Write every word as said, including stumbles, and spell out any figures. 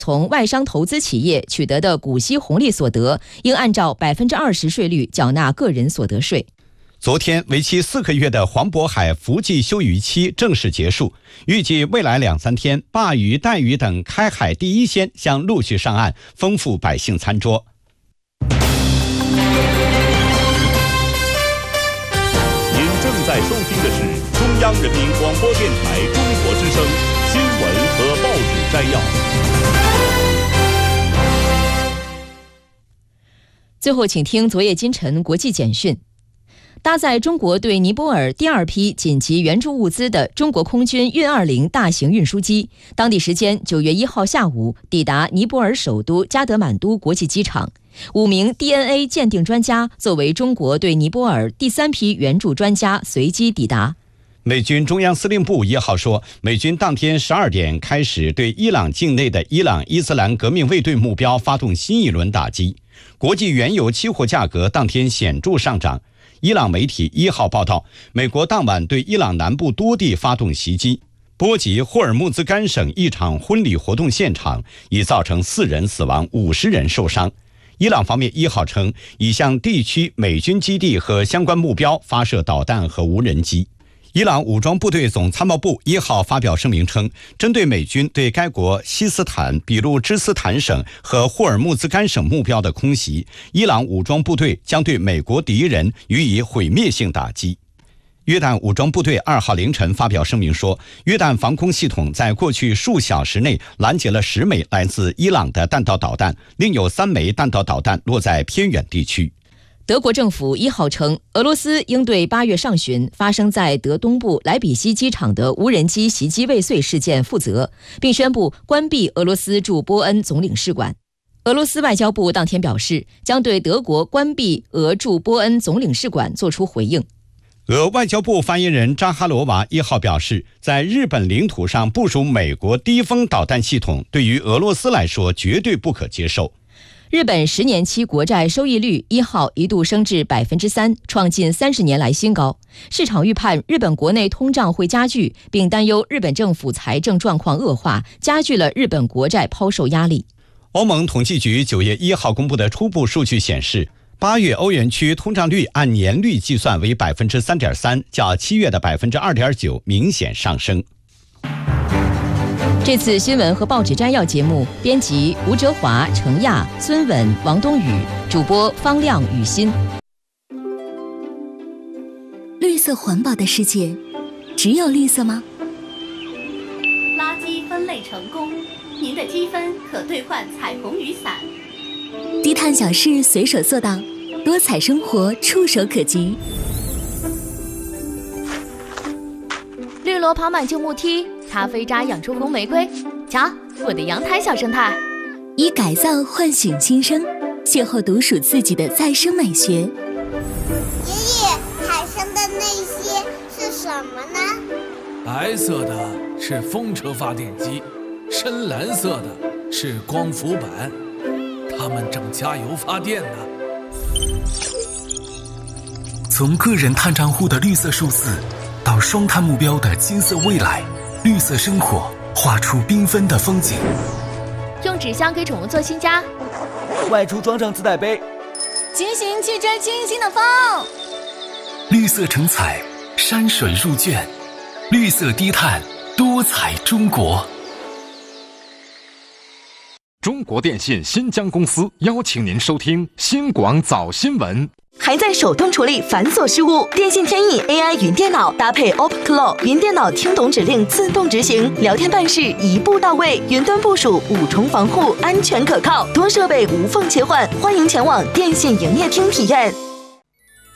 从外商投资企业取得的股息红利所得，应按照百分之二十税率缴纳个人所得税。 昨天，为期四个月的黄渤海伏季休渔期正式结束，预计未来两三天，鲅鱼、带鱼等开海第一鲜将陆续上岸，丰富百姓餐桌。 您正在收听的是中央人民广播电台中国之声新闻和报纸摘要。 最后，请听昨夜今晨国际简讯。搭载中国对尼泊尔第二批紧急援助物资的中国空军运二零大型运输机，当地时间九月一号下午抵达尼泊尔首都加德满都国际机场。五名 D N A 鉴定专家作为中国对尼泊尔第三批援助专家随机抵达。 美军中央司令部一号说，美军当天十二点开始对伊朗境内的伊朗伊斯兰革命卫队目标发动新一轮打击。国际原油期货价格当天显著上涨。伊朗媒体一号报道，美国当晚对伊朗南部多地发动袭击，波及霍尔木兹干省一场婚礼活动现场，已造成四人死亡、五十人受伤。伊朗方面一号称，已向地区美军基地和相关目标发射导弹和无人机。伊朗武装部队总参谋部一号发表声明称，针对美军对该国西斯坦、俾路支斯坦省和霍尔木兹干省目标的空袭，伊朗武装部队将对美国敌人予以毁灭性打击。约旦武装部队二号凌晨发表声明说，约旦防空系统在过去数小时内拦截了十枚来自伊朗的弹道导弹，另有三枚弹道导弹落在偏远地区。 德国政府一号称，俄罗斯应对八月上旬发生在德东部莱比锡机场的无人机袭击未遂事件负责，并宣布关闭俄罗斯驻波恩总领事馆。俄罗斯外交部当天表示，将对德国关闭俄驻波恩总领事馆作出回应。 俄外交部发言人扎哈罗娃一号表示，在日本领土上部署美国低风导弹系统，对于俄罗斯来说绝对不可接受。 日本十年期国债收益率一号一度升至百分之三，创近三十年来新高。市场预判日本国内通胀会加剧，并担忧日本政府财政状况恶化，加剧了日本国债抛售压力。 欧盟统计局九月一号公布的初步数据显示，八月欧元区通胀率按年率计算为百分之三点三，较七月的百分之二点九明显上升。 这次新闻和报纸摘要节目，编辑吴哲华、程亚、孙稳、王冬雨，主播方亮、雨欣。 绿色环保的世界，只有绿色吗？ 垃圾分类成功，您的积分可兑换彩虹雨伞。 低碳小事随手做到，多彩生活触手可及。 绿萝跑满旧木梯，咖啡渣养出红玫瑰。瞧，我的阳台小生态。 以改造唤醒新生，邂逅独属自己的再生美学。爷爷，海上的那些是什么呢？ 白色的是风车发电机，深蓝色的是光伏板，它们正加油发电呢。 从个人碳账户的绿色数字，到双碳目标的金色未来，绿色生活画出缤纷的风景。 用纸箱给宠物做新家， 外出装上自带杯， 骑行去追清新的风。 绿色成彩，山水入卷，绿色低碳，多彩中国。 中国电信新疆公司邀请您收听新广早新闻。 还在手动处理繁琐事务？电信天翼 A I 云电脑搭配 OpenClaw 云电脑，听懂指令自动执行，聊天办事一步到位，云端部署五重防护，安全可靠，多设备无缝切换。欢迎前往电信营业厅体验。